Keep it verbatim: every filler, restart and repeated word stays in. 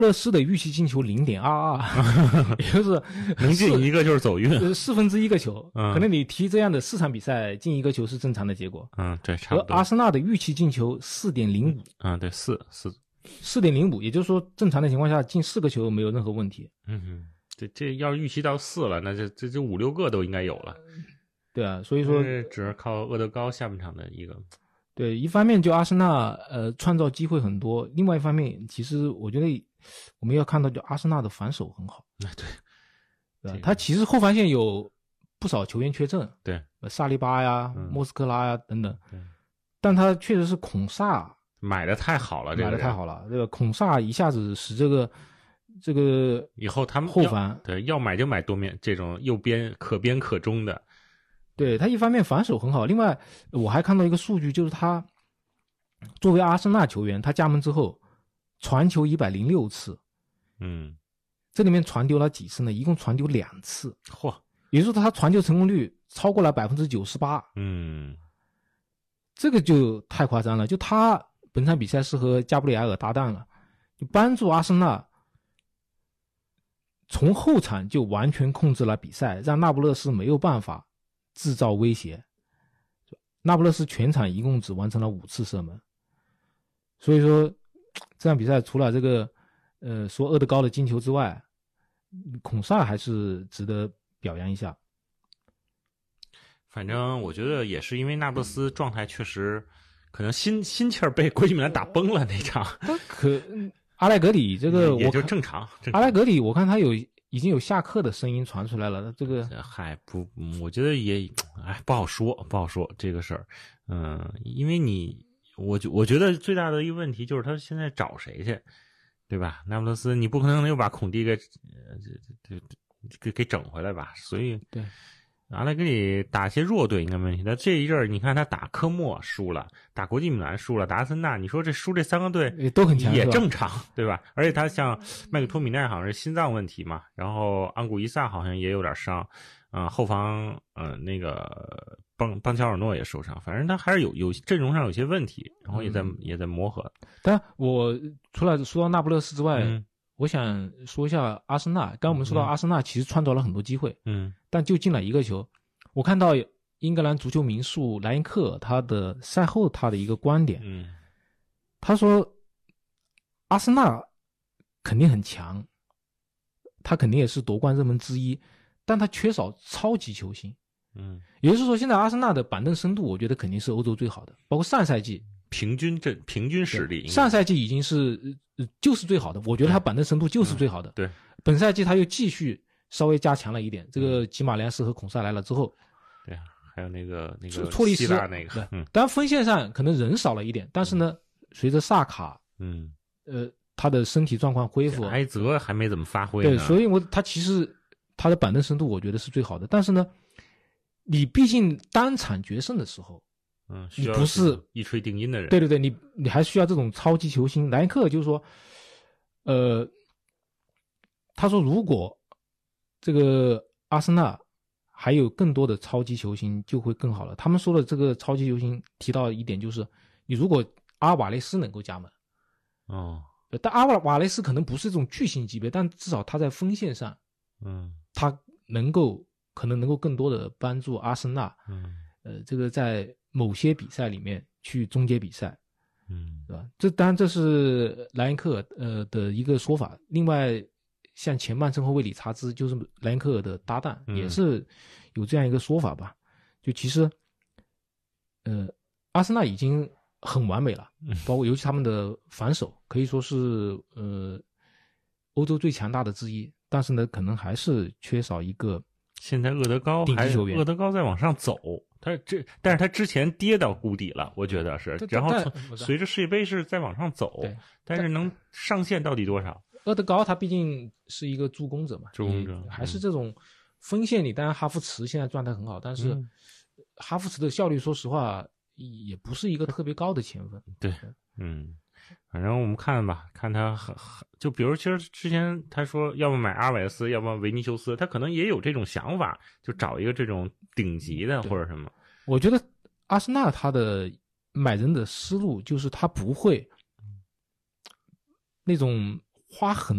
勒斯的预期进球 零点二二， 也就是能进一个就是走运， 四分之一个球。 嗯， 可能你踢这样的四场比赛进一个球是正常的结果。 嗯，对，差不多。 而阿森纳的预期进球 四点零五， 嗯，对，四四四点零五， 也就是说正常的情况下进四个球没有任何问题。 嗯哼，这这要是预期到四了，那这这这五六个都应该有了。 对啊，所以说只是靠厄德高下半场的一个。 对，一方面就阿森纳呃创造机会很多，另外一方面其实我觉得我们要看到就阿森纳的防守很好。 对， 对吧，他其实后防线有不少球员缺阵， 对， 萨利巴呀、 嗯、 莫斯科拉呀等等， 对， 但他确实是孔萨买的太好了，这个买的太好了，对吧？孔萨一下子使这个这个以后他们后防对要买就买多面这种右边可边可中的。 对，他一方面防守很好，另外我还看到一个数据，就是他作为阿森纳球员，他加盟之后传球一百零六次， 嗯， 这里面传丢了几次呢？一共传丢两次， 嚯， 也就是说他传球成功率超过了 百分之九十八。 嗯， 这个就太夸张了，就他本场比赛是和加布里埃尔搭档了，就帮助阿森纳从后场就完全控制了比赛，让那不勒斯没有办法制造威胁。那不勒斯全场一共只完成了五次射门，所以说这场比赛除了这个呃说厄德高的进球之外，孔萨还是值得表扬一下。 反正我觉得也是因为那不勒斯状态确实可能心心气儿被国际米兰打崩了那场。 可阿莱格里这个也就正常，正常阿莱格里我看他有已经有下课的声音传出来了，这个嗨不，我觉得也哎不好说，不好说这个事儿。嗯，因为你我我觉得最大的一个问题就是他现在找谁去，对吧？那不勒斯你不可能又把孔蒂给呃这这给给整回来吧？所以对。 阿莱格里打些弱队应该没问题，但这一阵儿你看他打科莫输了，打国际米兰输了，打阿森纳，你说这输这三个队都很强， 也正常，对吧？而且他像麦克托米奈好像是心脏问题嘛，然后安古伊萨好像也有点伤，嗯、呃，后防呃那个邦邦乔尔诺也受伤，反正他还是有有阵容上有些问题，然后也在、嗯、也在磨合。 但我除了说到那不勒斯之外。 嗯， 我想说一下阿森纳，刚刚我们说到阿森纳其实创造了很多机会， 嗯， 但就进了一个球。我看到英格兰足球名宿莱因克他的赛后他的一个观点， 嗯， 他说阿森纳肯定很强，他肯定也是夺冠热门之一，但他缺少超级球星， 嗯， 也就是说现在阿森纳的板凳深度我觉得肯定是欧洲最好的，包括上赛季平均阵平均实力， 上赛季已经是、呃、就是最好的，我觉得他板凳深度就是最好的。 嗯、对， 本赛季他又继续稍微加强了一点。这个吉马良斯和孔萨来了之后， 对啊，还有那个那个托利斯那个， 嗯，当然锋线上可能人少了一点，但是呢，随着萨卡， 嗯， 呃，他的身体状况恢复， 埃泽还没怎么发挥呢。 对，所以我他其实他的板凳深度我觉得是最好的，但是呢，你毕竟单场决胜的时候。 嗯， 你不是一锤定音的人， 对对对，你你还需要这种超级球星。莱因克就是说，呃，他说如果这个阿森纳还有更多的超级球星就会更好了。他们说的这个超级球星提到一点就是，你如果阿瓦雷斯能够加盟， 哦， 但阿瓦瓦雷斯可能不是这种巨星级别，但至少他在锋线上， 嗯， 他能够可能能够更多的帮助阿森纳， 嗯， 呃，这个在某些比赛里面去终结比赛， 嗯， 对吧？这当然这是莱因克尔呃的一个说法。另外，像前曼称后卫理查兹就是莱因克尔的搭档， 嗯、 也是有这样一个说法吧。就其实，呃，阿森纳已经很完美了，包括尤其他们的防守可以说是呃欧洲最强大的之一。但是呢，可能还是缺少一个现在厄德高顶级球员， 厄德高在往上走。他这，但是他之前跌到谷底了，我觉得是，然后随着世界杯是在往上走，但是能上限到底多少？ 厄德高他毕竟是一个助攻者嘛， 助攻者还是这种锋线里，当然哈弗茨现在状态很好，但是哈弗茨的效率说实话也不是一个特别高的前锋。 对，嗯，反正我们看吧，看他很就比如其实之前他说要么买阿韦斯，要么维尼修斯，他可能也有这种想法，就找一个这种顶级的或者什么。 我觉得阿森纳他的买人的思路就是他不会那种花很